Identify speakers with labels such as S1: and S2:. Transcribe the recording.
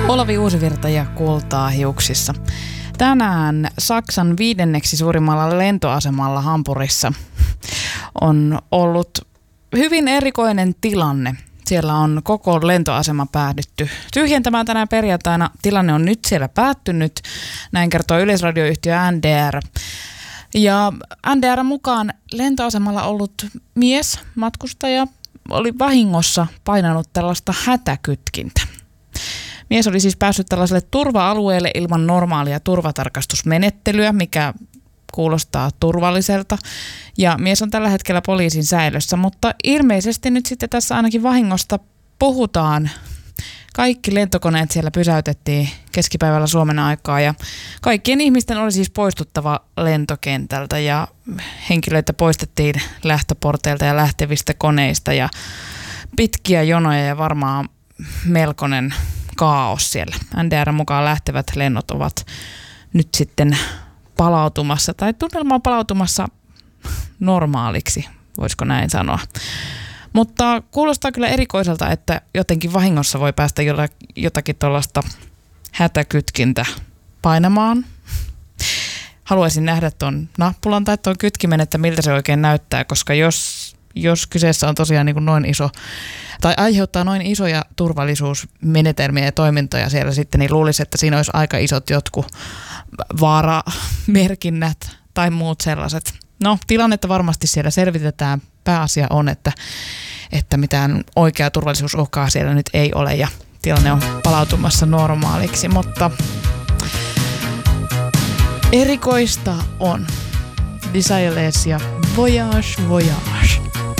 S1: Olavi Uusivirta ja kultaa hiuksissa. Tänään Saksan 5. suurimmalla lentoasemalla Hampurissa on ollut hyvin erikoinen tilanne. Siellä on koko lentoasema päädytty tyhjentämään tänään perjantaina. Tilanne on nyt siellä päättynyt, näin kertoo yleisradioyhtiö NDR. Ja NDR mukaan lentoasemalla ollut mies, matkustaja, oli vahingossa painanut tällaista hätäkytkintä. Mies oli siis päässyt tällaiselle turva-alueelle ilman normaalia turvatarkastusmenettelyä, mikä kuulostaa turvalliselta. Ja mies on tällä hetkellä poliisin säilössä, mutta ilmeisesti nyt sitten tässä ainakin vahingosta puhutaan. Kaikki lentokoneet siellä pysäytettiin keskipäivällä Suomen aikaa ja kaikkien ihmisten oli siis poistuttava lentokentältä ja henkilöitä poistettiin lähtöporteilta ja lähtevistä koneista ja pitkiä jonoja ja varmaan melkoinen kaos siellä. NDR mukaan lähtevät lennot ovat nyt sitten palautumassa tai tunnelma on palautumassa normaaliksi, voisiko näin sanoa. Mutta kuulostaa kyllä erikoiselta, että jotenkin vahingossa voi päästä jotakin tuollaista hätäkytkintä painamaan. Haluaisin nähdä tuon nappulan tai tuon kytkimen, että miltä se oikein näyttää, koska jos kyseessä on tosiaan niin kuin noin iso, tai aiheuttaa noin isoja turvallisuusmenetelmiä ja toimintoja siellä sitten, niin luulisi, että siinä olisi aika isot jotkut vaaramerkinnät tai muut sellaiset. No, tilannetta varmasti siellä selvitetään. Pääasia on, että mitään oikeaa turvallisuusuhkaa siellä nyt ei ole ja tilanne on palautumassa normaaliksi, mutta erikoista on. Desireless ja Voyage, Voyage.